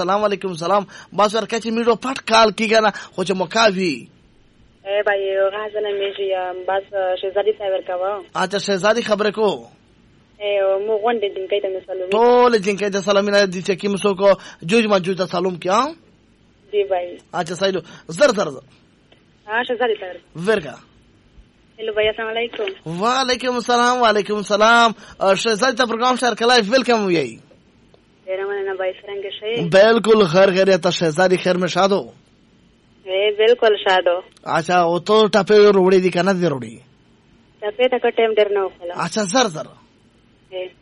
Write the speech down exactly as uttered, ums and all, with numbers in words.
سلام علیکم سلام بس ورکه چې میډو پټ کال کیږي نه خو چې مکاوي اے بھائی غازن میږي بس شهزادي صاحب ورکاوه اچھا شهزادي خبره کو اے مو غونډې دینکې ته سلام ټول جنکې ته سلامونه دي چې کیم سو کو جوج ماجوج ته سلام کیا جی بھائی اچھا سایلو زر زر ها شهزادي صاحب ورکا हेलो भैया अस्सलाम वालेकुम वालेकुम सलाम वालेकुम सलाम और शहजाद ता प्रोग्राम शेयर कला वेलकम यही तेरा मन ना भाई सरंग शे बिल्कुल खैर खैरियत शहजादी खैर में शादो ए बिल्कुल शादो अच्छा वो तो टपे रोड़ी दी कना दे रोड़ी टपे तक टाइम डर ना होला अच्छा सर सर ए